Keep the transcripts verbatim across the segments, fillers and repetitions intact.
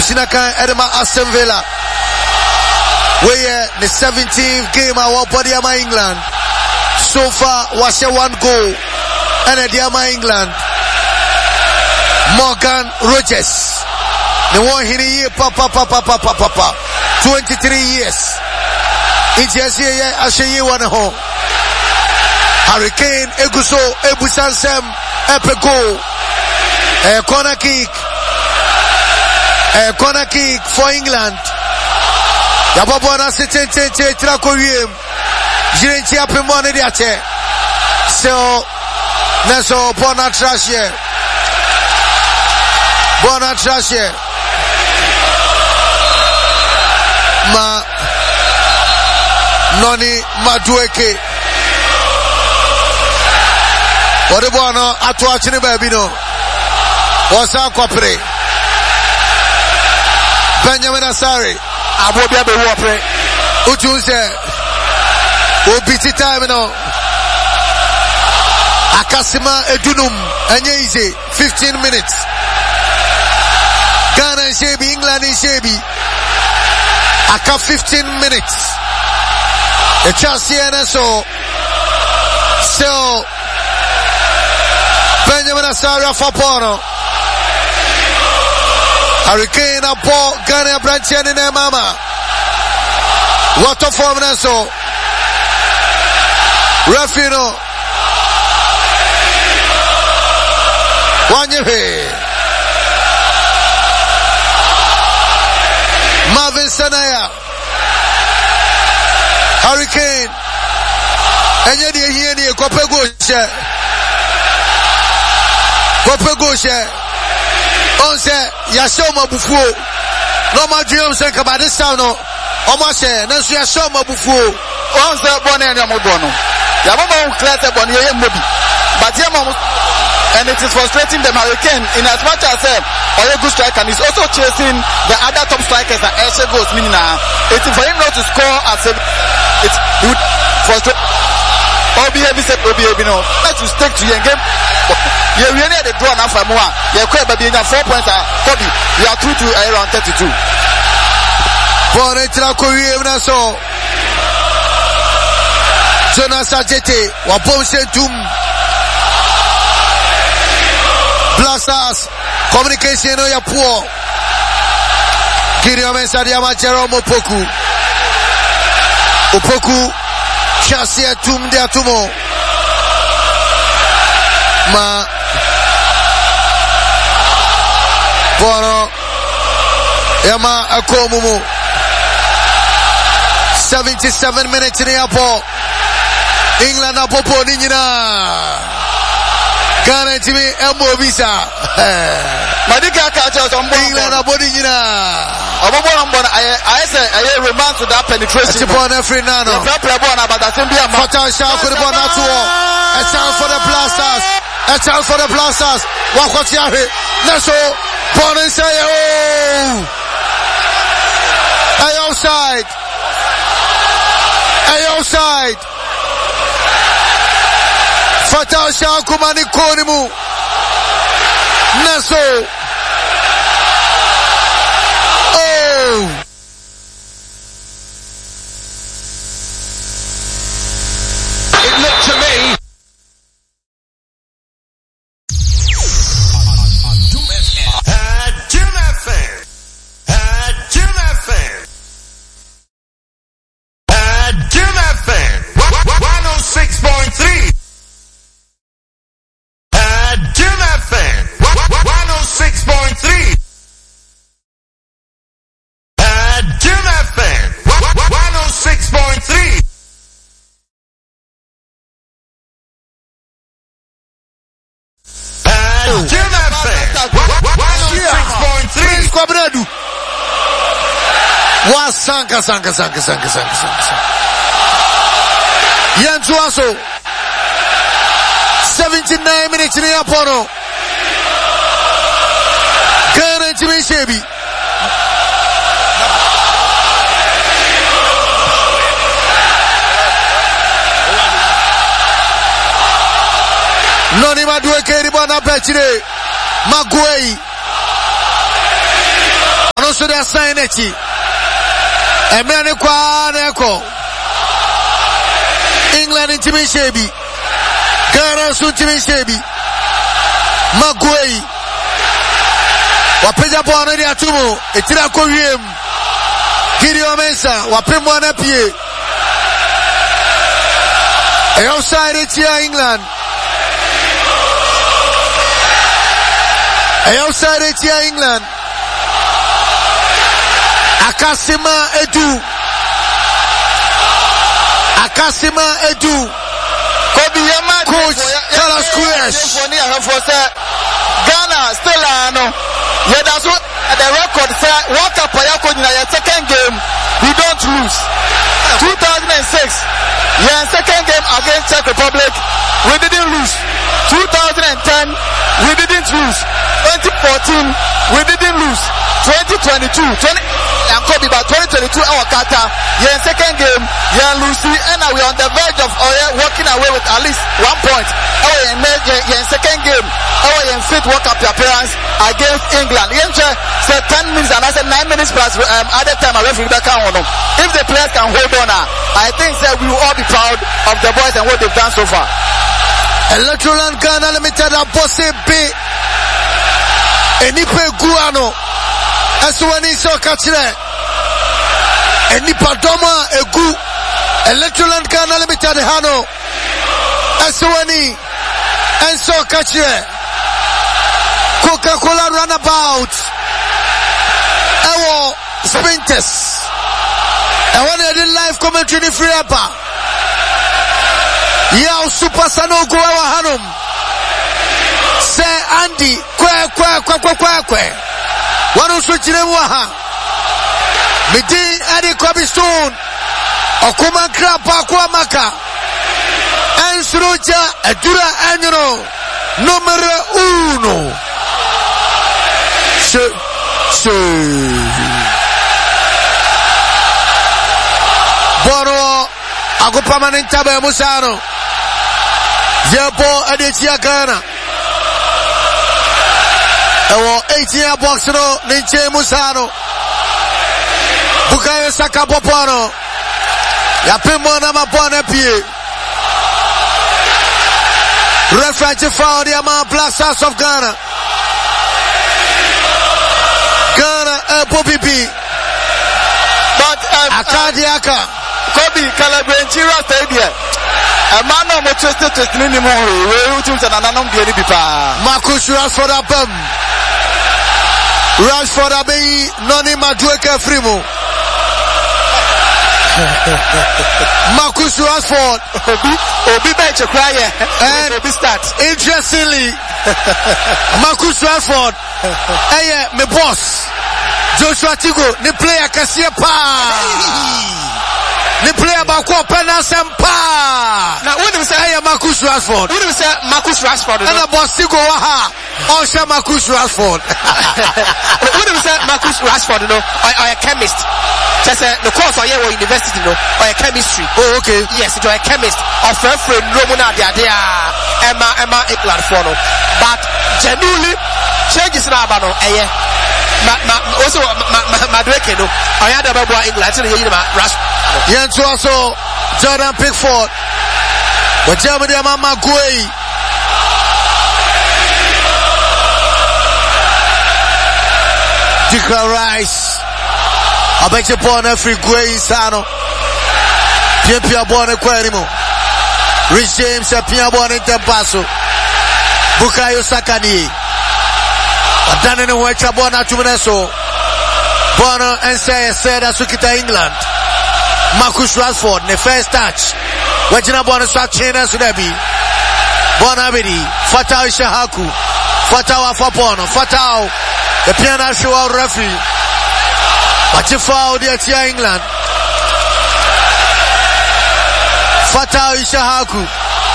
Usinakan Edema Aston Villa. Where the seventeenth game our body ama England. So far was a one goal. And at the ama England. Morgan Rogers. The one here papa papa papa papa. twenty-three years. It's yes here Ashaye one home. Hurricane Eguso Ebusansem Epego. A corner kick. A corner kick for England. Yababona sitting tete trakoyem. Jirenchi apemone diache. So Neso bona trashe. Bona trashe. Ma Noni Madueke. What about no atuachini baby no? What's our copre? Benjamin Asari. Abobia be wopre. Uchunse. Obiti time no. Akasima Edunum. Anye easy. fifteen minutes. Ghana and Shebi, England and Shebi. Aka fifteen minutes. The chance here and so. So. Benjamin Asari for Bono. Hurricane a ball, Ghana branch in their mama. What a form and so. Rafino. Wanyehe. Marvin Sanaya. Hurricane. And yet here near Kopegosha. Kopegosha. On say Yashoma Buffo. No more dreams and Kabadisano. Almost say, no, Yashoma Buffo. On say Bonnie and Yamobono. Yamamo class upon your movie. But Yamamo, and it is frustrating the Hurricane in as much as a or a good striker, and he's also chasing the other top strikers that Eshe goes. Meaning, it's for him not to score at seven. It's good frustrating. Obi Heavy said, Obi Heavy, no, let's stick to your game. You really had the draw now for more. You're quite by being a four points. Kobe, you are through to around thirty-two. For it, Korea, so Jonas Ajete, Wabonse Tum Blasters, communication, no, you're poor. Gideon Sadiama Jerome Opoku. Opoku, Chasia Tum de Atumo. Ma Bono Yama Akomumu. seventy-seven minutes in the airport. England Apopo Nina Ghana Jimmy Elmo Visa Madika catches on England Abodina. I say I remand to that penetration upon every nano. But I think a shout for the Bonatuo. A chance for the blasters. A chance for the blasters. Wakwatiari. Neso. Bonin say, oh. Hey, outside. Hey, outside. Fatal shout Kumani Konimu. Neso. Oh. It looked to me. Sanka, sanka, sanka, sanka, sanka, sanka. Yantuaso. seventy-nine minutes in the Apono. Ghana to me, Shebi. Noni Madueke Ribona Petire. Maguei. no so they sign echi emre kwa na eko England intimi shebi Ghana so intimi shebi Maguei wapeja bwana ni atumu etira ko wiem Gideon Mensah wapemwa na pie e outside here England e outside here England Akasima Edu Akasima Edu Kobe Yama coach Carlos Queiroz Ghana still ano yeah that's what the record say what up ya ko nyina your second game we don't lose two thousand six yeah second game against Czech Republic we didn't lose two thousand ten we didn't lose twenty fourteen we didn't lose twenty twenty-two twenty and Kobe by twenty twenty-two our Qatar yeah second game yeah Lucy and now we're on the verge of oh, yeah, walking away with at least one point oh yeah yeah, yeah second game oh yeah fit World Cup appearance against England yeah say ten minutes and I said nine minutes plus um, other time I referee back on them if the players can hold on uh, I think that we will all be proud of the boys and what they've done so far. Electroland Ghana Limited a bossy be enipe guano aswani so kachire enipa doma egu Electroland Ghana Limited hano aswani enso kachire Coca-Cola runabout ewo sprinters ewo na the live commentary ni free apa ya super sanogo wa hanum se Andy kwe kwe kwe kwe kwe kwe wanu so chire mu ha midi adi Kobe Stone okuma krapa kwa maka ensroja edura enyo numero uno se se boro agopa manenta ba musano Yebo Adechia Ghana ewo eighteen box no Ninche Musano Bukayo Saka Popono Yapimo na mapone pie referee foul the amount Black Stars of Ghana Ghana uh, Bobby B but um, Akadiaka Kobe Calabrenchira Stadium a man of Manchester to minimum and another beauty pipa. Marcus Rashford abam. Rashford abeyi noni madueke frimo. Marcus Rashford Obi Obi bench cry and Obi start. Interestingly, Marcus Rashford eh me boss Joshua Tigo ni player kasiye pa. The player back up and sempa. Now when you say I am Marcus Rashford. When you say Marcus Rashford, and the boss Tigo Waha. Also Marcus Rashford. When you say Marcus Rashford, you know, or, or a chemist. Just uh, the course or yeah, or university, you know, or a chemistry. Oh, okay. Yes, it's a chemist. Or friend friend Romana dia dia Emma Emma England for no. But genuinely changes now about no. Eh ma ma also ma ma ma Madweke no. I had about England so you know Rashford. Yentu also Jordan Pickford. But Germany Mama Gui. Declan Rice. I bet you born every Gui Sano. Pia born a Querimo. Rich James a Pia born in Tempaso. Bukayo Sakani. Adana no Wacha born at Tumeneso. Bono and say said as Sukita England. Marcus Rashford, the first touch. Wajina Bono Swachina Sudebi. Bonabidi, Fatao Shahaku, Fatao Afapono, Fatao, the piano show out referee. But you foul the Atia England. Fatao Ishahaku.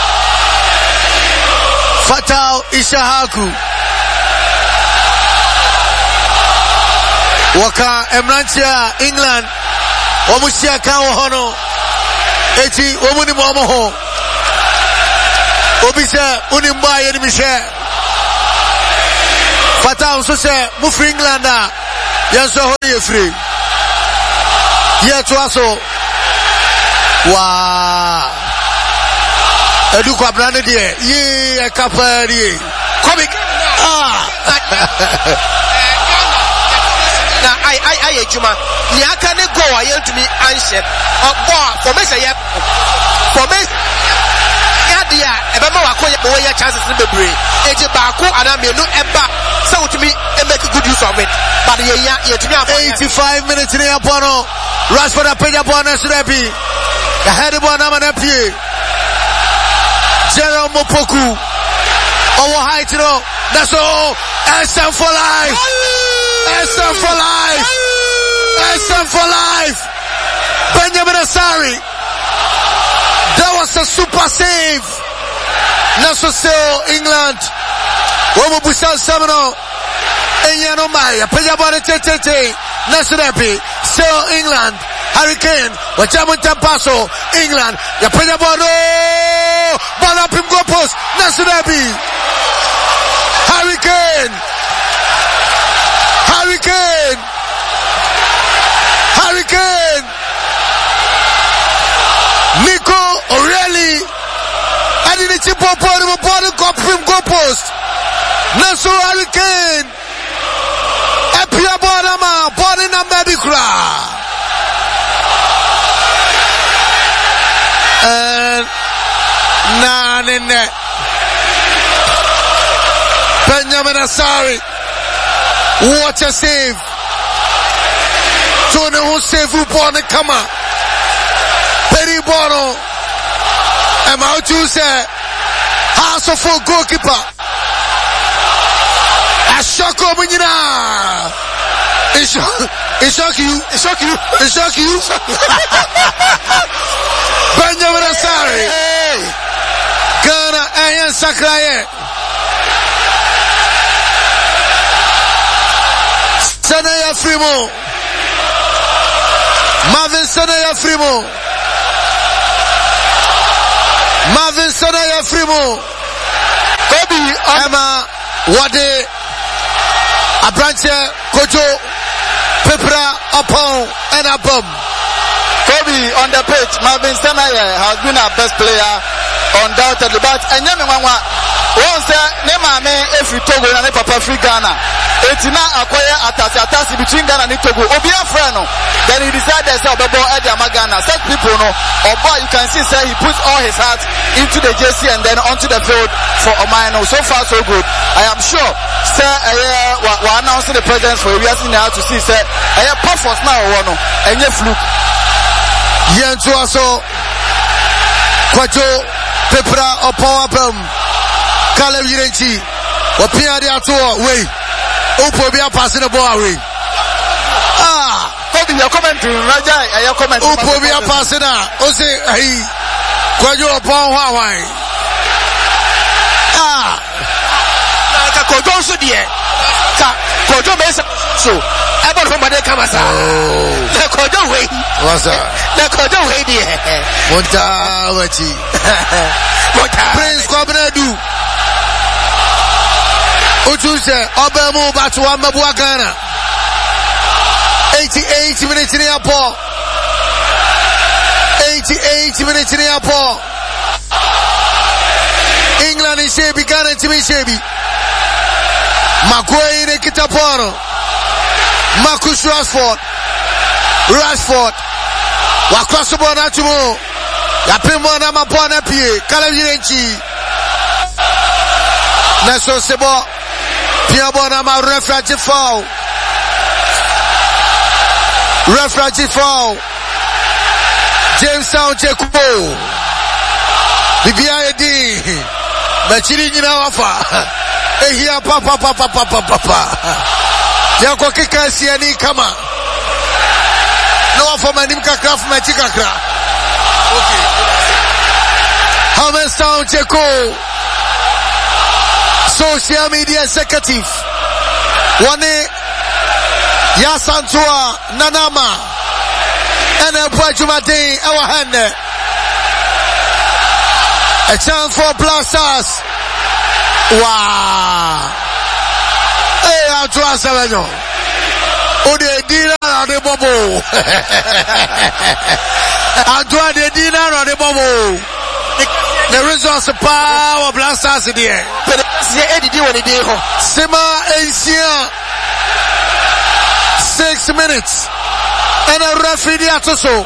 Fatao Ishahaku. Waka Emrantia England. Omusia Kawa Hono. Eti Omuni Momoho. Obisa Unimba Yedimisha. Fatao so say move England. Yes, so you're free. Yeah, to us. Wow. Edu kwa brand die. Yeah, kapari. Come ah. Na I I I ejuma. Ni aka ne go wa yen to me answer. Ogbo formation ye. Formation ya dia e be ma wa ko ye bo ye chances ni bebre. Eje ba ko ana menu eba. So to me make good use of it. But ye ya ye to me eighty-five minutes in Apono. Rashford apenya bona Surepi. The head of one man up here. Jerome Mopoku. Over height, you know. That's all. S M for life. S M for life. S M for life. Benjamin Asari. That was a super save. Naso still England. Womo Bushal Semino. Enyano Maya. Pejabane Tete. Naso Depi. Still England. Hurricane, Wajamu Tampaso, England, Yapenya Bono, Bono Pimgo Post, Nasunabi, Hurricane, Hurricane, Hurricane, Nico O'Reilly, Adinichi Popo, Bono Pimgo Post, Nasu Hurricane, Epia Bonama, Bonina Medicra. And nine in that. Benjamin Asari. What a save. Tony who save who born the come Perry Bono. I'm out to say. House of four goalkeeper. A shock of Minina. It shock, it shock you. It shock you. It shock you. Benjamin Asari. Ghana Ayan Sakraye. Sanaya Frimo. Marvin Sanaya Frimo. Marvin Sanaya Frimo. Kobe Emma Wade Abranche Kojo Pepra Upon and Abum. Kobe on the pitch, Marvin Sanaya has been our best player undoubtedly, but Enyame Mwanwa once Nemame every Togo and Papa Free Ghana. Etina acquire atasi atasi between Ghana and Togo. Obia Freno. Then he decided to say Obebo Ediama Ghana. Such people know. Oba, you can see say he puts all his heart into the J C and then onto the field for Omano. So far so good. I am sure say uh, we announcing the presence for we are seeing now to see say uh, performance now one and you fluke. Yentu aso Kwajo Pepra Opawapem Caleb Yirenchi Opia de Atoa way Upo be passing the ball away. Ah, Kobe, your comment to Raja, your comment. Upo be passing now. Ose, hey, Kwajo upon Hawaii. Ah, Ka Kojo so die. Ka Kojo be so. Ebo no made kamasa. Na Kojo way. What's up? Na Kojo way die. Monta wachi. Monta. Prince Kwabnadu. Uchuse Obemu Batuwa Mabua Ghana. eighty-eight minutes in the airport. eighty-eight minutes in the airport. England is Shebi, Ghana to me Shebi. Maguire in Kitaporo. Marcus Rashford. Rashford. Wakross the ball na tumo. Yapimo na mapona pie. Caleb Yirenchi. Nelson Sebo. Piabona ma referee foul. Referee foul. James Sound Chekubo. Bibia Edi. Machiri nyina wafa. Ehia papa papa papa papa. Yako kika siani kama. No wafa manim kakra fu machi kakra. Okay. James Sound Chekubo. Social media executive Wane Yasantua Nanama Ene Pwajumade Ewa Hende A chance for Blasters. Wow. Hey, I'll try seven. Ode dina na de bobo. Adwa de dina na de bobo. The resource power blasters there. Sima Asia. Six minutes. And a referee at so.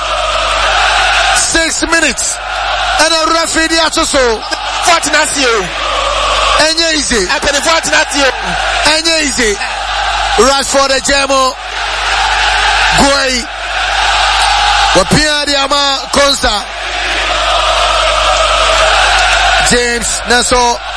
Six minutes. And a referee at so. Fortunately. Enye easy. Fortunately. Enye easy. Rashford the Jemo. Goi. Wapia Diama Konsa. James Nassau